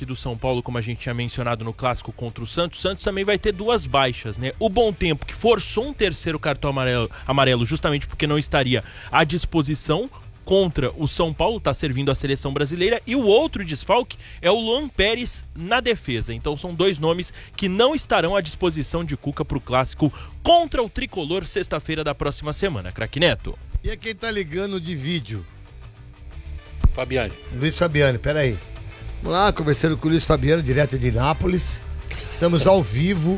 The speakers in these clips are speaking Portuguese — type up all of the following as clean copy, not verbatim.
desfalque do São Paulo, como a gente tinha mencionado no clássico contra o Santos. O Santos também vai ter 2 baixas, né? O Bom Tempo, que forçou um terceiro cartão amarelo justamente porque não estaria à disposição contra o São Paulo, está servindo a seleção brasileira, e o outro desfalque é o Luan Pérez na defesa. Então são 2 nomes que não estarão à disposição de Cuca para o clássico contra o Tricolor, sexta-feira da próxima semana. Craque Neto. E é quem tá ligando de vídeo? Fabiane. Luiz Fabiane, peraí. Vamos lá, conversando com o Luiz Fabiane, direto de Nápoles. Estamos ao vivo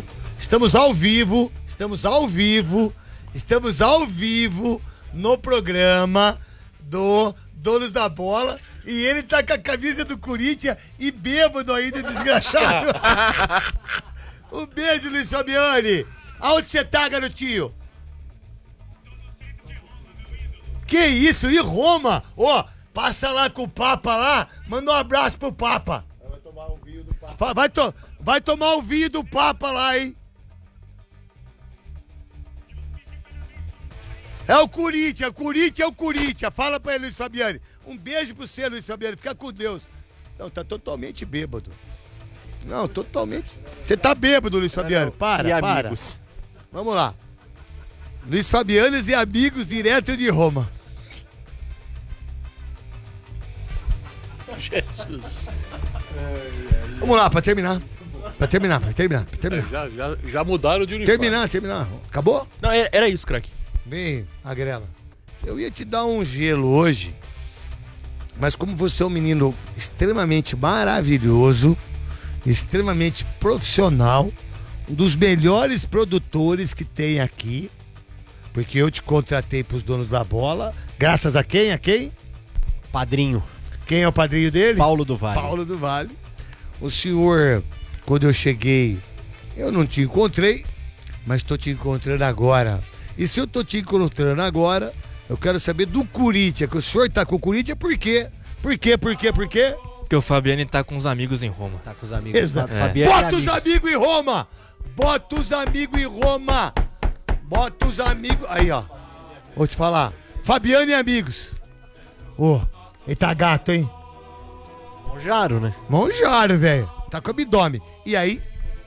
no programa do Donos da Bola, e ele tá com a camisa do Corinthians e bêbado ainda, desgraçado. Um beijo, Luiz Fabiane. Aonde você tá, garotinho? Que isso? E Roma? Ó, passa lá com o Papa lá, manda um abraço pro Papa. Vai tomar o vinho do Papa. Vai tomar o vinho do Papa lá, hein? É o Corinthians é o Corinthians. Fala pra ele, Luiz Fabiane. Um beijo pro você, Luiz Fabiane. Fica com Deus. Não, tá totalmente bêbado. Não, totalmente. Você tá bêbado, Luiz Fabiane. Para. Amigos. Vamos lá. Luiz Fabianes e amigos, direto de Roma. Jesus. Vamos lá, pra terminar. Já mudaram de uniforme. Terminar. Acabou? Não, era isso, craque. Bem, Agrela, eu ia te dar um gelo hoje, mas como você é um menino extremamente maravilhoso, extremamente profissional, um dos melhores produtores que tem aqui, porque eu te contratei pros Donos da Bola, graças a quem? Padrinho. Quem é o padrinho dele? Paulo do Vale. Paulo do Vale. O senhor, quando eu cheguei, eu não te encontrei, mas estou te encontrando agora. E se eu tô te encontrando agora, eu quero saber do Corinthians, que o senhor tá com o Corinthians, por quê? Por quê? Porque o Fabiane tá com os amigos em Roma. Tá com os amigos. Exato. Fabiane e Bota os amigos em Roma! Bota os amigos em Roma! Bota os amigos... Aí, ó. Vou te falar. Fabiane e amigos. Ô, ele tá gato, hein? Monjaro, né? Monjaro, velho. Tá com abdômen. E aí?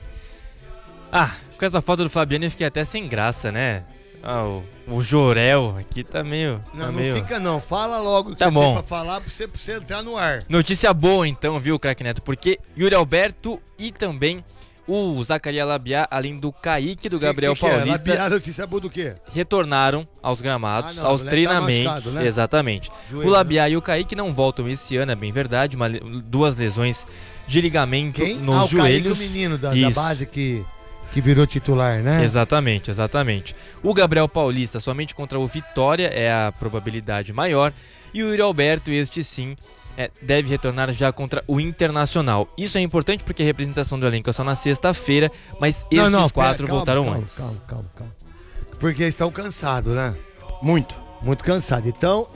Ah, com essa foto do Fabiane eu fiquei até sem graça, né? Ah, o Jorel aqui tá meio... Não fica não. Fala logo o que tá você bom. tem pra falar pra você entrar no ar. Notícia boa então, viu, craque Neto? Porque Yuri Alberto e também o Zacaria Labiá, além do Kaique do Gabriel Paulista... Labiá, notícia boa do quê? Retornaram aos gramados, aos tá treinamentos. machucado, né? Exatamente. Joelho, o Labiá e o Kaique não voltam esse ano, é bem verdade. 2 lesões de ligamento nos joelhos. O Kaique, o menino da base que virou titular, né? Exatamente. O Gabriel Paulista somente contra o Vitória é a probabilidade maior. E o Yuri Alberto, este sim, deve retornar já contra o Internacional. Isso é importante porque a representação do elenco é só na sexta-feira, mas esses 4 voltaram antes. Calma. Porque eles estão cansados, né? Muito. Muito cansados. Então,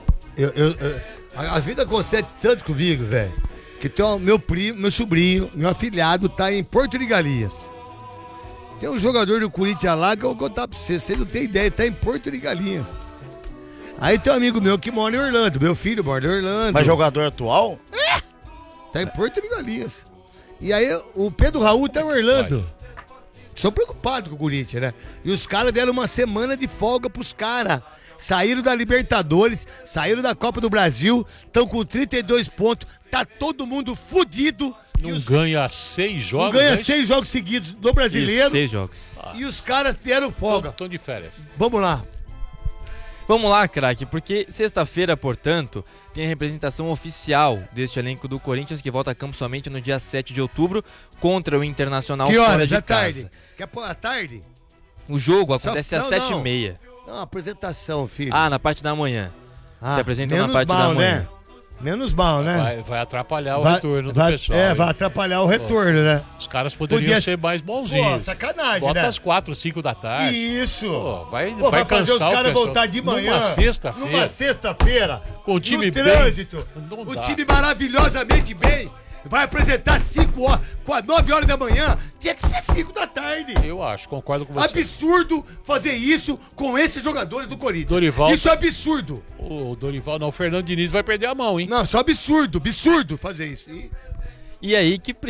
as vidas concedem tanto comigo, velho, que então, meu primo, meu sobrinho, meu afilhado tá em Porto de Galinhas. Tem um jogador do Corinthians lá que eu vou contar pra você não tem ideia, tá em Porto de Galinhas. Aí tem um amigo meu que mora em Orlando, meu filho mora em Orlando. Mas jogador atual? Tá em Porto de Galinhas. E aí o Pedro Raul tá em Orlando. Estou preocupado com o Corinthians, né? E os caras deram uma semana de folga pros caras. Saíram da Libertadores, saíram da Copa do Brasil, estão com 32 pontos, tá todo mundo fudido. Não ganha 6 jogos. Não ganha 6 jogos seguidos do Brasileiro. Isso, 6 jogos. E os caras deram folga. Estão de férias. Vamos lá. Vamos lá, craque, porque sexta-feira, portanto, tem a representação oficial deste elenco do Corinthians, que volta a campo somente no dia 7 de outubro contra o Internacional que fora horas? de À casa. tarde? Quer pôr à tarde? O jogo acontece às não, 7h30. Não, apresentação, filho. Ah, na parte da manhã. Se apresentam na menos parte mal, da manhã. né? Menos mal, né? Vai atrapalhar o retorno do pessoal. Vai atrapalhar o retorno, né? Os caras poderiam ser mais bonzinhos. Pô, sacanagem, Bota né? às 4, 5 da tarde. Isso. Pô, vai fazer os cansar caras o pessoal. voltar de manhã. Numa sexta-feira. Com o time no bem. trânsito. Não O dá. time maravilhosamente bem. Vai apresentar 5 horas, com as 9 horas da manhã. Tinha que ser 5 da tarde. Eu acho, concordo com você. Absurdo fazer isso com esses jogadores do Corinthians. Dorival- Isso é absurdo. O Dorival, não, o Fernando Diniz vai perder a mão, hein? Não, isso é absurdo fazer isso. E aí que